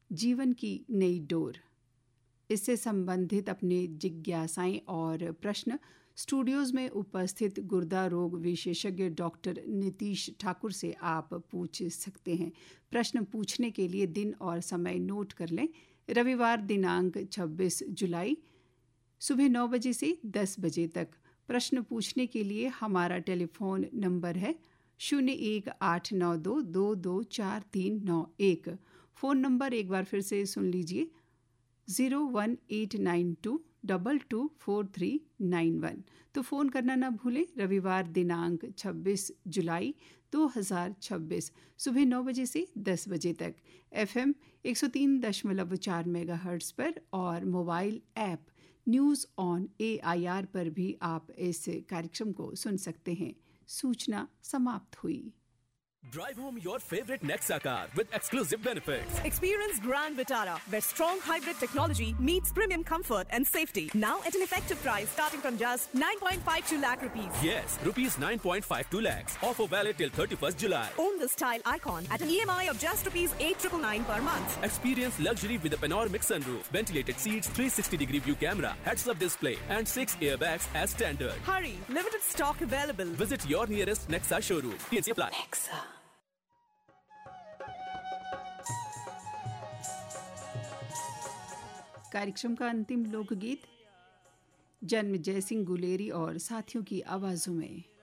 जीवन की नई डोर। इससे संबंधित अपने जिज्ञासाएं और प्रश्न स्टूडियोज़ में उपस्थित गुर्दा रोग विशेषज्ञ डॉक्टर नीतीश ठाकुर से आप पूछ सकते हैं। प्रश्न पूछने के लिए दिन और समय नोट कर लें। रविवार दिनांक 26 जुलाई सुबह 9 बजे से 10 बजे तक। प्रश्न पूछने के लिए हमारा टेलीफोन नंबर है 0189222439। फ़ोन नंबर एक बार फिर से सुन लीजिए 01892224391। तो फ़ोन करना ना भूलें। रविवार दिनांक 26 जुलाई 2026 सुबह 9 बजे से 10 बजे तक FM 103.4 मेगाहर्ट्ज़ पर और mobile app news on AIR पर भी आप इस कार्यक्रम को सुन सकते हैं। सूचना समाप्त हुई। Drive home your favorite Nexa car with exclusive benefits. Experience Grand Vitara, where strong hybrid technology meets premium comfort and safety. Now at an effective price starting from just 9.52 lakh rupees. Yes, rupees 9.52 lakhs. Offer valid till 31st July. Own the style icon at an EMI of just rupees 8,999 per month. Experience luxury with a panoramic sunroof, ventilated seats, 360-degree view camera, heads-up display, and 6 airbags as standard. Hurry, limited stock available. Visit your nearest Nexa showroom. TNC apply. Nexa. कार्यक्रम का अंतिम लोकगीत जन्म जय सिंह गुलेरी और साथियों की आवाज़ों में।